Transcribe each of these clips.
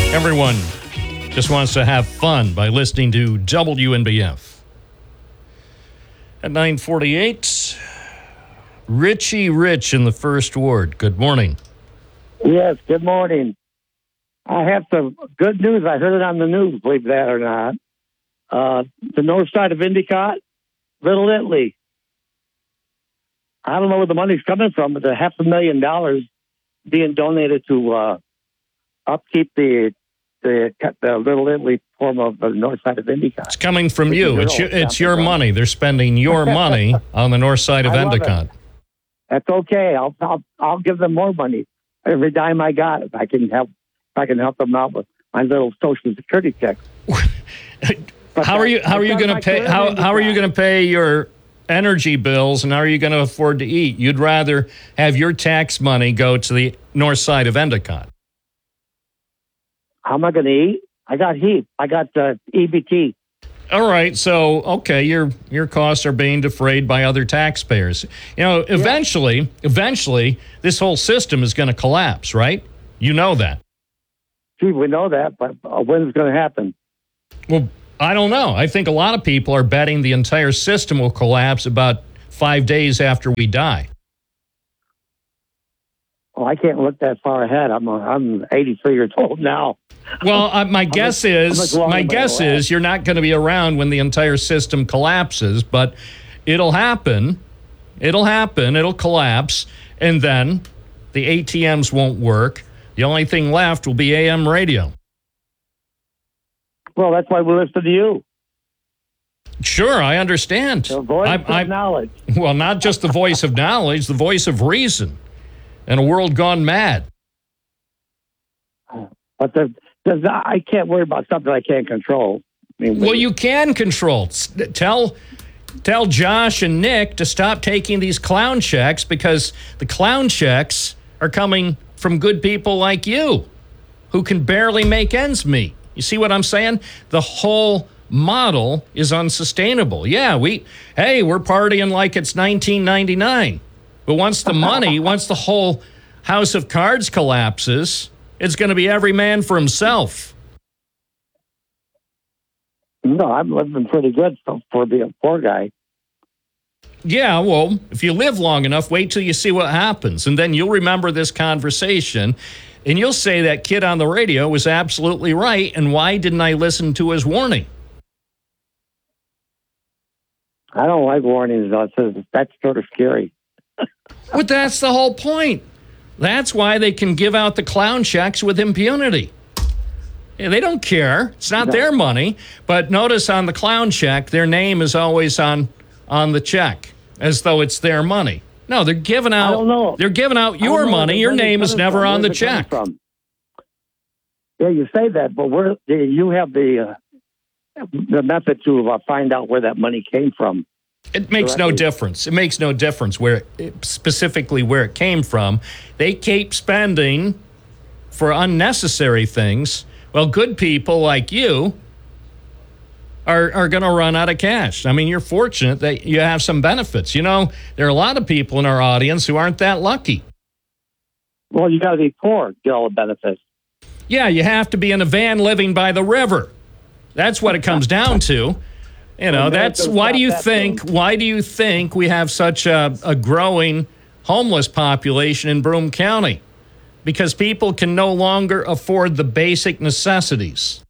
Everyone just wants to have fun by listening to WNBF. At 9:48, Richie Rich in the First Ward. Good morning. Yes, good morning. I have some good news. I heard it on the news, believe that or not. The north side of Endicott, Little Italy. I don't know where the money's coming from, but the $500,000 being donated to upkeep the Little Italy form of the north side of Endicott. It's coming from you. It's your money. They're spending your money on the north side of Endicott. That's okay. I'll give them more money every dime I got if I can help them out with my little Social Security checks. How are you going to pay? How are you going to pay your energy bills, and how are you going to afford to eat? You'd rather have your tax money go to the north side of Endicott. How am I going to eat? I got heat. I got EBT. All right, so okay, your costs are being defrayed by other taxpayers. You know, eventually, this whole system is going to collapse, right? You know that. Gee, we know that, but when's it going to happen? Well, I don't know. I think a lot of people are betting the entire system will collapse about 5 days after we die. Well, I can't look that far ahead. I'm 83 years old now. Well, my guess is you're not going to be around when the entire system collapses, but it'll happen. It'll collapse, and then the ATMs won't work. The only thing left will be AM radio. Well, that's why we listen to you. Sure, I understand. The voice of knowledge. Well, not just the voice of knowledge, the voice of reason in a world gone mad. But I can't worry about something I can't control. Well, you can control. Tell Josh and Nick to stop taking these clown checks, because the clown checks are coming from good people like you who can barely make ends meet. You see what I'm saying? The whole model is unsustainable. Yeah, we're partying like it's 1999. But once the whole house of cards collapses, it's going to be every man for himself. No, I'm living pretty good for being a poor guy. Yeah, well, if you live long enough, wait till you see what happens. And then you'll remember this conversation, and you'll say that kid on the radio was absolutely right, and why didn't I listen to his warning? I don't like warnings, though. That's sort of scary. But that's the whole point. That's why they can give out the clown checks with impunity. Yeah, they don't care. It's not their money. But notice on the clown check, their name is always on the check, as though it's their money. No, they're giving out. I don't know. They're giving out your money. Your name is never on the check. Yeah, you say that, but you have the method to find out where that money came from. It makes no difference. It makes no difference specifically where it came from. They keep spending for unnecessary things. Well, good people like you are going to run out of cash. I mean, you're fortunate that you have some benefits. You know, there are a lot of people in our audience who aren't that lucky. Well, you got to be poor to get all the benefits. Yeah, you have to be in a van living by the river. That's what it comes down to. You know, that's why do you think we have such a growing homeless population in Broome County? Because people can no longer afford the basic necessities.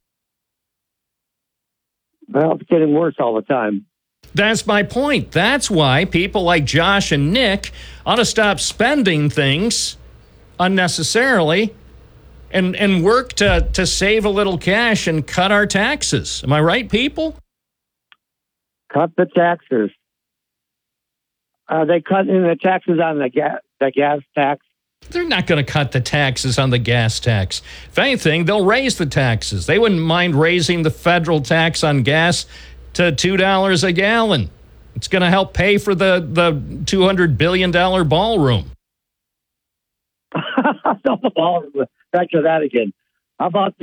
Well, it's getting worse all the time. That's my point. That's why people like Josh and Nick ought to stop spending things unnecessarily and work to save a little cash and cut our taxes. Am I right, people? Cut the taxes. Are they cutting the taxes on the gas tax? They're not going to cut the taxes on the gas tax. If anything, they'll raise the taxes. They wouldn't mind raising the federal tax on gas to $2 a gallon. It's going to help pay for the $200 billion ballroom. The ballroom. Back to that again. How about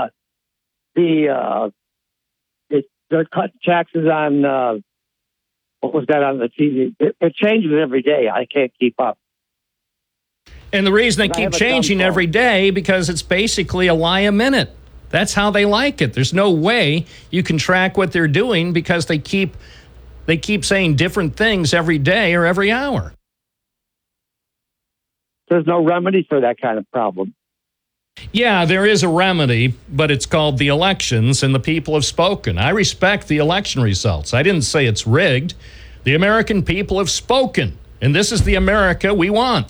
they're cutting taxes on what was that on the TV? It changes every day. I can't keep up. And the reason they keep changing every day, because it's basically a lie a minute. That's how they like it. There's no way you can track what they're doing because they keep saying different things every day or every hour. There's no remedy for that kind of problem. Yeah, there is a remedy, but it's called the elections, and the people have spoken. I respect the election results. I didn't say it's rigged. The American people have spoken, and this is the America we want.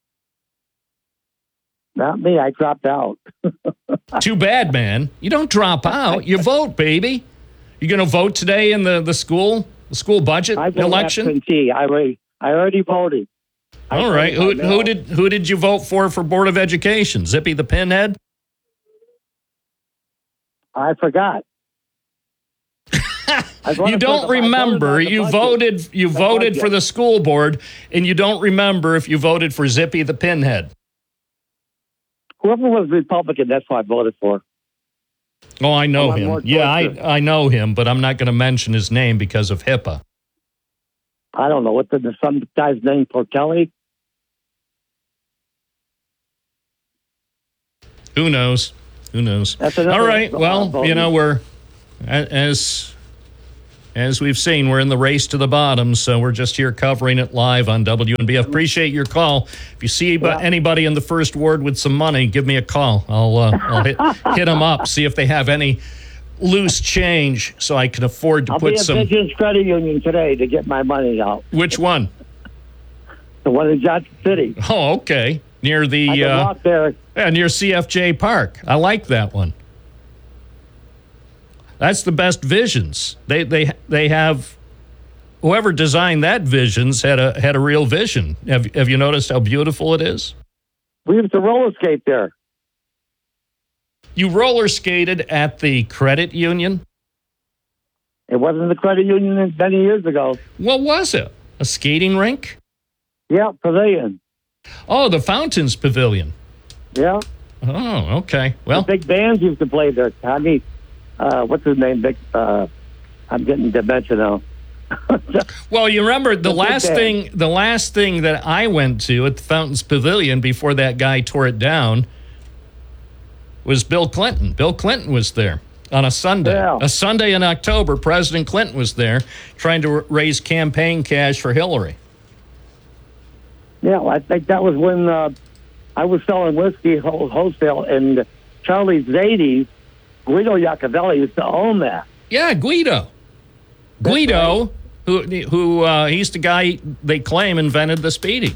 Not me. I dropped out. Too bad, man. You don't drop out. You vote, baby. You going to vote today in the school budget election? Absentee. I already voted. All right. Who did you vote for Board of Education? Zippy the Pinhead? I forgot. You don't remember. You voted for the school board, and you don't remember if you voted for Zippy the Pinhead. Whoever was Republican, that's who I voted for. Oh, I know him. Yeah, I know him, but I'm not going to mention his name because of HIPAA. I don't know. What's some guy's name for Kelly? Who knows? All right. Well, we're as we've seen, we're in the race to the bottom, so we're just here covering it live on WNBF. Appreciate your call. If you see anybody in the first ward with some money, give me a call. I'll hit them up, see if they have any loose change, so I can afford to put some. I'll be at Visions Credit Union today to get my money out. Which one? The one in Johnson City. Oh, okay. Near the I can walk there. Near CFJ Park. I like that one. That's the best Visions. They have whoever designed that Visions had a real vision. Have you noticed how beautiful it is? We used to roller skate there. You roller skated at the credit union? It wasn't the credit union many years ago. What was it? A skating rink? Yeah, pavilion. Oh, the Fountains Pavilion. Yeah. Oh, okay. Well, the big bands used to play there. I mean, what's his name? I'm getting dementia now. Well, you remember the last thing that I went to at the Fountains Pavilion before that guy tore it down was Bill Clinton. Bill Clinton was there on a Sunday. Yeah. A Sunday in October, President Clinton was there trying to raise campaign cash for Hillary. Yeah, I think that was when I was selling whiskey wholesale, and Charlie Zadie, Guido Iacovelli used to own that. Yeah, Guido. Guido, right. who he's the guy they claim invented the Speedy.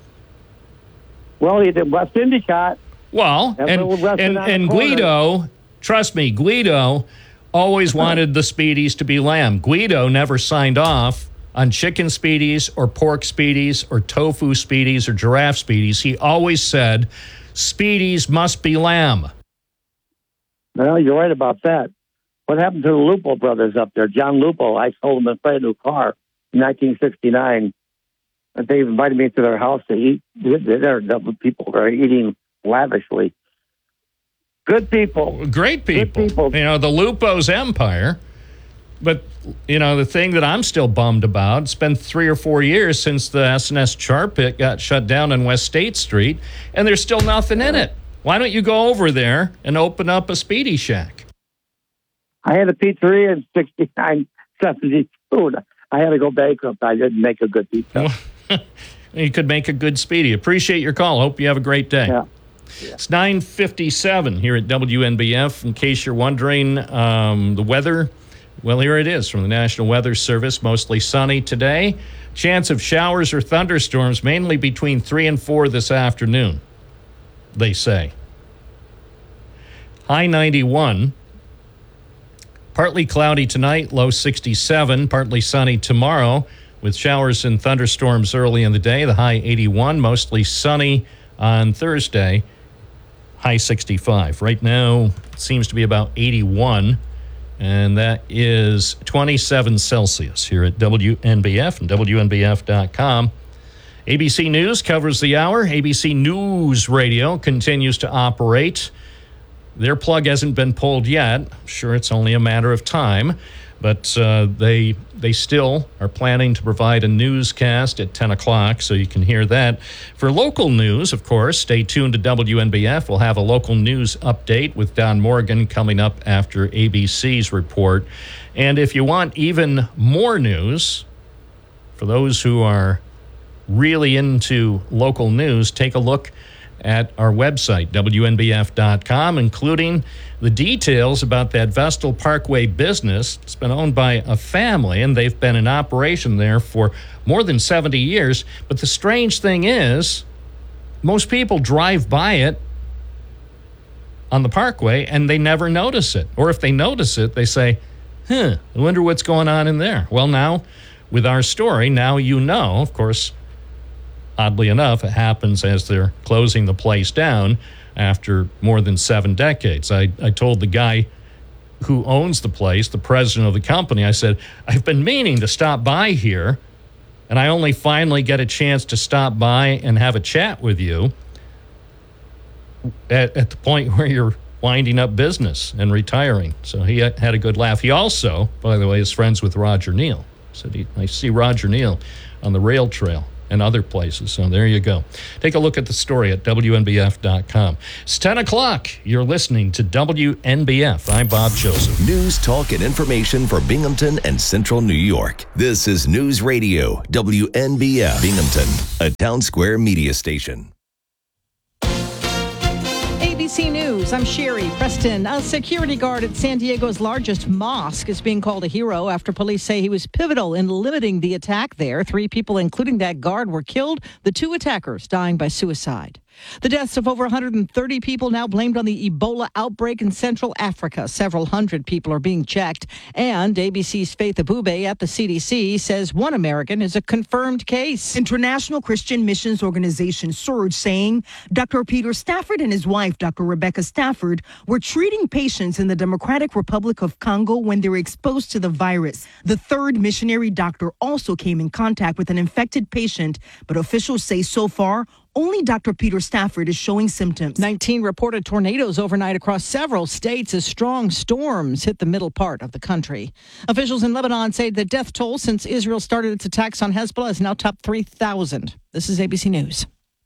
Well, he did West Endicott. Well, and Guido, trust me, Guido always wanted the Speedies to be lamb. Guido never signed off on chicken Speedies or pork Speedies or tofu Speedies or giraffe Speedies. He always said, Speedies must be lamb. Well, you're right about that. What happened to the Lupo brothers up there? John Lupo, I sold him a brand new car in 1969. And they invited me to their house to eat. They're people are eating lavishly. Good people. Great people. Good people. You know, the Lupo's empire. But, you know, the thing that I'm still bummed about, it's been 3 or 4 years since the S&S Char Pit got shut down on West State Street, and there's still nothing in it. Why don't you go over there and open up a Speedy Shack? I had a pizzeria in 69, 72. I had to go bankrupt. I didn't make a good pizza. You could make a good Speedy. Appreciate your call. Hope you have a great day. Yeah. It's 9:57 here at WNBF. In case you're wondering, the weather, well, here it is from the National Weather Service. Mostly sunny today. Chance of showers or thunderstorms mainly between 3 and 4 this afternoon, they say. High 91. Partly cloudy tonight, low 67. Partly sunny tomorrow with showers and thunderstorms early in the day. The high 81. Mostly sunny on Thursday, high 65. Right now, it seems to be about 81. And that is 27 Celsius here at WNBF and WNBF.com. ABC News covers the hour. ABC News Radio continues to operate Their plug hasn't been pulled yet. I'm sure it's only a matter of time. But they still are planning to provide a newscast at 10 o'clock, so you can hear that. For local news, of course, stay tuned to WNBF. We'll have a local news update with Don Morgan coming up after ABC's report. And if you want even more news, for those who are really into local news, take a look at our website, WNBF.com, including the details about that Vestal Parkway business. It's been owned by a family, and they've been in operation there for more than 70 years. But the strange thing is, most people drive by it on the Parkway, and they never notice it. Or if they notice it, they say, I wonder what's going on in there. Well, now, with our story, now you know. Of course, oddly enough, it happens as they're closing the place down after more than 7 decades. I told the guy who owns the place, the president of the company, I said, I've been meaning to stop by here, and I only finally get a chance to stop by and have a chat with you at the point where you're winding up business and retiring. So he had a good laugh. He also, by the way, is friends with Roger Neal. Said I see Roger Neal on the rail trail and other places. So there you go. Take a look at the story at WNBF.com. It's 10 o'clock. You're listening to WNBF. I'm Bob Joseph. News, talk, and information for Binghamton and Central New York. This is News Radio, WNBF Binghamton, a Town Square media station. ABC News, I'm Sherry Preston. A security guard at San Diego's largest mosque is being called a hero after police say he was pivotal in limiting the attack there. 3 people, including that guard, were killed, the 2 attackers dying by suicide. The deaths of over 130 people now blamed on the Ebola outbreak in Central Africa. Several hundred people are being checked. And ABC's Faith Abube at the CDC says 1 American is a confirmed case. International Christian Missions Organization Surge saying Dr. Peter Stafford and his wife, Dr. Rebecca Stafford, were treating patients in the Democratic Republic of Congo when they were exposed to the virus. The 3rd missionary doctor also came in contact with an infected patient, but officials say so far, only Dr. Peter Stafford is showing symptoms. 19 reported tornadoes overnight across several states as strong storms hit the middle part of the country. Officials in Lebanon say the death toll since Israel started its attacks on Hezbollah is now topped 3,000. This is ABC News.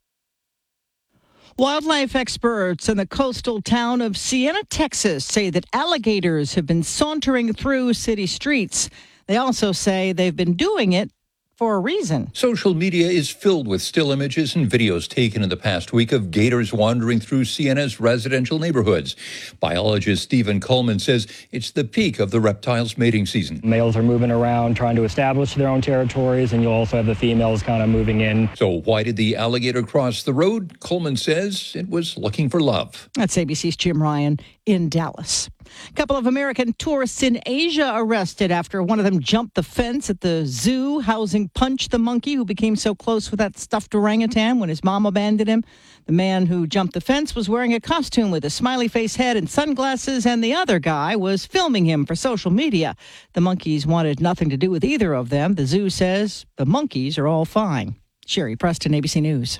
Wildlife experts in the coastal town of Sienna, Texas, say that alligators have been sauntering through city streets. They also say they've been doing it for a reason. Social media is filled with still images and videos taken in the past week of gators wandering through Sienna's residential neighborhoods. Biologist Stephen Coleman says it's the peak of the reptile's mating season. Males are moving around, trying to establish their own territories, and you'll also have the females kind of moving in. So why did the alligator cross the road? Coleman says it was looking for love. That's ABC's Jim Ryan in Dallas. A couple of American tourists in Asia arrested after one of them jumped the fence at the zoo housing Punch the monkey, who became so close with that stuffed orangutan when his mom abandoned him. The man who jumped the fence was wearing a costume with a smiley face head and sunglasses, and the other guy was filming him for social media. The monkeys wanted nothing to do with either of them. The zoo says the monkeys are all fine. Sherry Preston, ABC News.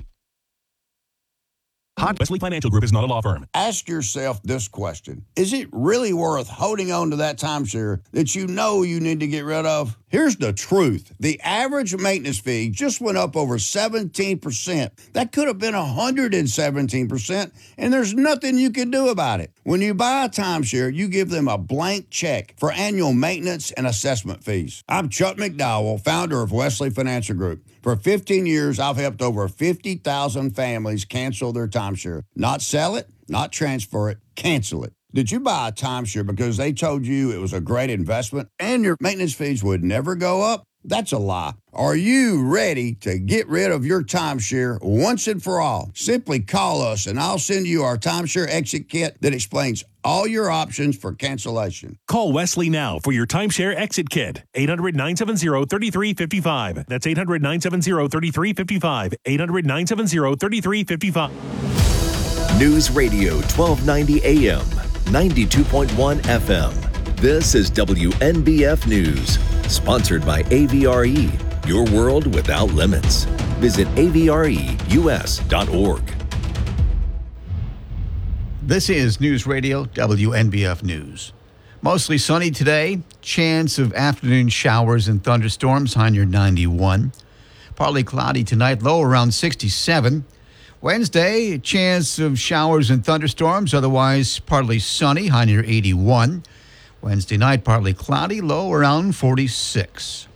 Wesley Financial Group is not a law firm. Ask yourself this question. Is it really worth holding on to that timeshare that you know you need to get rid of? Here's the truth. The average maintenance fee just went up over 17%. That could have been 117%, and there's nothing you can do about it. When you buy a timeshare, you give them a blank check for annual maintenance and assessment fees. I'm Chuck McDowell, founder of Wesley Financial Group. For 15 years, I've helped over 50,000 families cancel their timeshare. Not sell it, not transfer it, cancel it. Did you buy a timeshare because they told you it was a great investment and your maintenance fees would never go up? That's a lie. Are you ready to get rid of your timeshare once and for all? Simply call us and I'll send you our timeshare exit kit that explains all your options for cancellation. Call Wesley now for your timeshare exit kit. 800-970-3355. That's 800-970-3355. 800-970-3355. News Radio 1290 AM, 92.1 FM. This is WNBF News, sponsored by AVRE, your world without limits. Visit avreus.org. This is News Radio WNBF News. Mostly sunny today. Chance of afternoon showers and thunderstorms, high near 91. Partly cloudy tonight, low around 67. Wednesday, chance of showers and thunderstorms, otherwise partly sunny, high near 81. Wednesday night, partly cloudy, low around 46.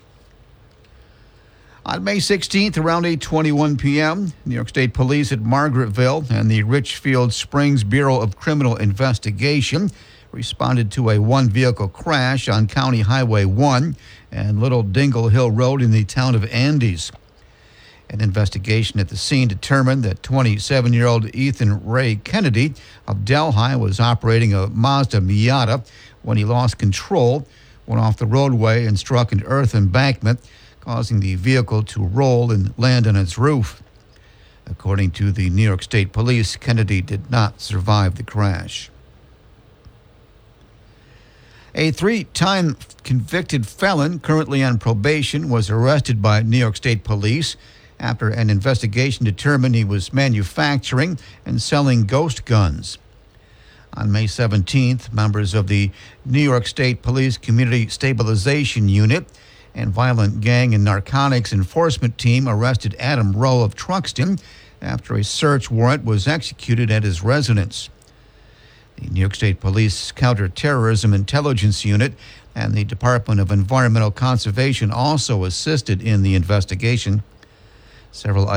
On May 16th, around 8:21 p.m., New York State Police at Margaretville and the Richfield Springs Bureau of Criminal Investigation responded to a one-vehicle crash on County Highway 1 and Little Dingle Hill Road in the town of Andes. An investigation at the scene determined that 27-year-old Ethan Ray Kennedy of Delhi was operating a Mazda Miata when he lost control, went off the roadway and struck an earth embankment, causing the vehicle to roll and land on its roof. According to the New York State Police, Kennedy did not survive the crash. A 3-time convicted felon currently on probation was arrested by New York State Police after an investigation determined he was manufacturing and selling ghost guns. On May 17th, members of the New York State Police Community Stabilization Unit and Violent Gang and Narcotics Enforcement Team arrested Adam Rowe of Truxton after a search warrant was executed at his residence. The New York State Police Counterterrorism Intelligence Unit and the Department of Environmental Conservation also assisted in the investigation. Several